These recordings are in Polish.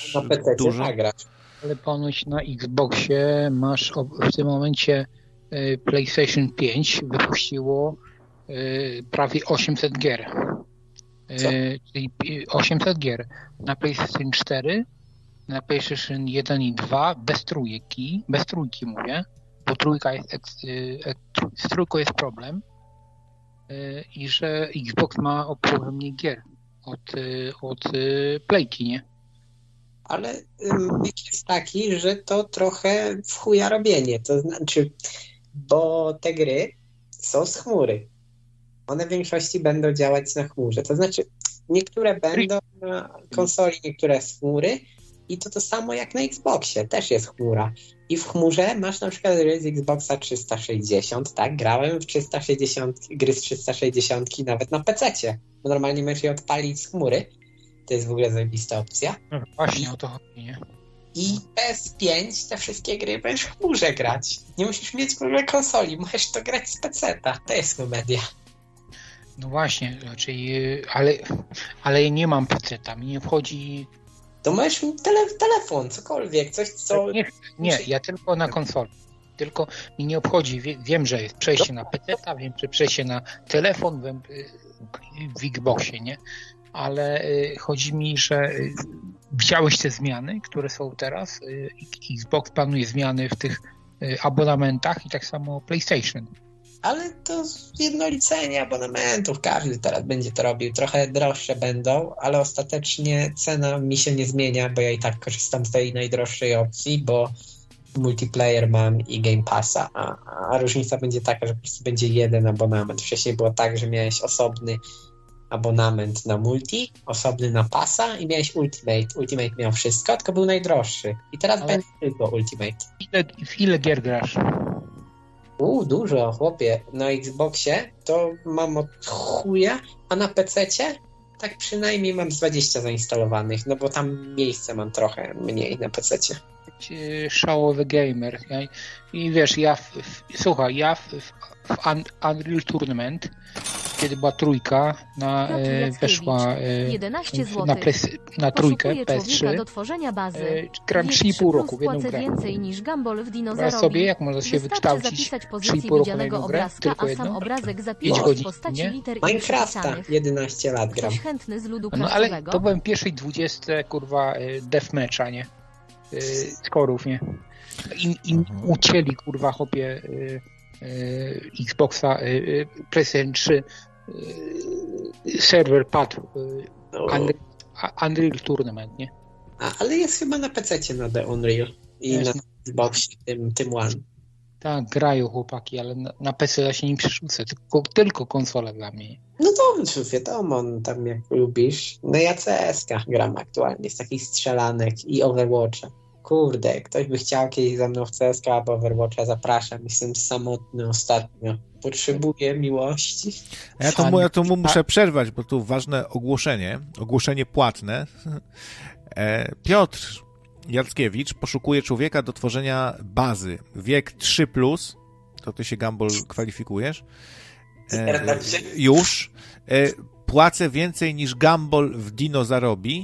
na PC dużo. zagrać. Ale ponoć na Xboxie masz w tym momencie PlayStation 5 wypuściło prawie 800 gier. Czyli 800 gier. Na PlayStation 4, na PlayStation 1 i 2 bez trójki mówię, bo z trójką jest problem i że Xbox ma o połowę mniej gier od Playki, nie? Ale myk jest taki, że to trochę w chuja robienie. To znaczy, bo te gry są z chmury. One w większości będą działać na chmurze. To znaczy, niektóre będą na konsoli, niektóre z chmury i to samo jak na Xboxie. Też jest chmura. I w chmurze masz na przykład gry z Xboxa 360, tak? Grałem w 360, gry z 360 nawet na PC-cie. Bo normalnie możesz je odpalić z chmury. To jest w ogóle zajebista opcja. No właśnie o to chodzi, nie? I PS5 te wszystkie gry będziesz w chmurze grać. Nie musisz mieć w ogóle konsoli, możesz to grać z PC-ta. To jest komedia. No właśnie, czyli, ale ja nie mam PC-ta, mi nie wchodzi... To możesz telefon, cokolwiek, coś co... Nie, ja tylko na konsoli. Tylko mi nie obchodzi, wiem, że jest przejście na PC-ta, wiem, że przejście na telefon w Xboxie, nie? Ale chodzi mi, że widziałeś te zmiany, które są teraz. Xbox planuje zmiany w tych abonamentach i tak samo PlayStation. Ale to jednolicenie abonamentów, każdy teraz będzie to robił. Trochę droższe będą, ale ostatecznie cena mi się nie zmienia, bo ja i tak korzystam z tej najdroższej opcji, bo multiplayer mam i Game Passa, a różnica będzie taka, że po prostu będzie jeden abonament. Wcześniej było tak, że miałeś osobny abonament na multi, osobny na passa i miałeś Ultimate. Ultimate miał wszystko, tylko był najdroższy. I teraz będzie tylko Ultimate. W ile gier grasz? Dużo, chłopie. Na Xboxie to mam od chuja, a na PC-cie tak przynajmniej mam z 20 zainstalowanych, no bo tam miejsce mam trochę mniej na PC-cie. Szałowy gamer. I wiesz, ja w Unreal Tournament, kiedy była trójka, weszła 11 zł. na trójkę PS3, do tworzenia bazy. gram 3,5 roku w jedną grę. Więcej niż Gumball w Wyobraź sobie, jak można się wykształcić 3,5 roku na jedną grę, tylko jedną, 5 godzin, nie? Minecrafta 11 lat gram. Chętny z ludu no ale to byłem pierwszej 20, kurwa, deathmatcha, nie? Skorów, nie? I ucięli, kurwa, chłopie, Xboxa, PlayStation 3, serwer padł, Unreal Tournament, nie? Ale jest chyba na PC-cie na The Unreal i jest na Xboxie, tym One. Tak, grają chłopaki, ale na PC ja się nie przerzucę, tylko konsola dla mnie. No to wiadomo, tam jak lubisz. No ja CS-kach gram aktualnie, z takich strzelanek i Overwatcha. Kurde, ktoś by chciał kiedyś ze mną w CS:GO albo Overwatcha, zapraszam. Jestem samotny ostatnio. Potrzebuję miłości. Ja to muszę przerwać, bo tu ważne ogłoszenie płatne. Piotr Jackiewicz poszukuje człowieka do tworzenia bazy. Wiek 3+, to ty się, Gumball, kwalifikujesz. Już. Płacę więcej niż Gumball w Dino zarobi.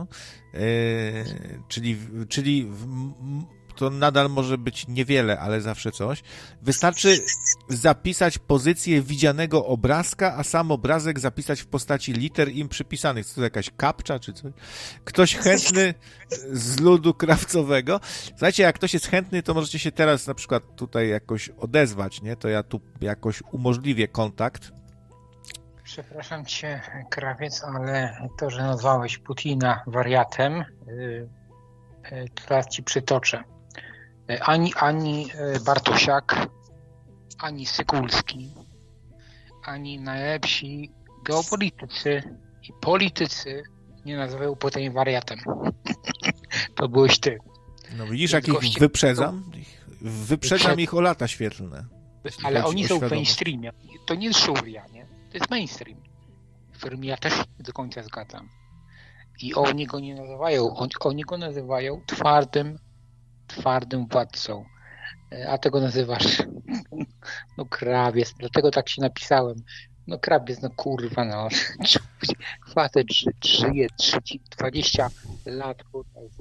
Czyli to nadal może być niewiele, ale zawsze coś. Wystarczy zapisać pozycję widzianego obrazka, a sam obrazek zapisać w postaci liter im przypisanych. Co to jakaś kapcza czy coś? Ktoś chętny z ludu krawcowego? Słuchajcie, jak ktoś jest chętny, to możecie się teraz na przykład tutaj jakoś odezwać, nie? To ja tu jakoś umożliwię kontakt. Przepraszam cię, krawiec, ale to, że nazwałeś Putina wariatem, teraz ci przytoczę. Ani Bartosiak, ani Sykulski, ani najlepsi geopolitycy i politycy nie nazywają Putina wariatem. To byłeś ty. No widzisz, jak ich wyprzedzam? Wyprzedzam ich o lata świetlne. Ale oni są w mainstreamie. To nie jest szuria, nie? To jest mainstream, w którym ja też nie do końca zgadzam. I oni go nie nazywają, oni go nazywają twardym władcą. A tego nazywasz no krawiec, dlatego tak się napisałem. No krawiec, no kurwa, no. Facet żyje 20 lat, kurwa,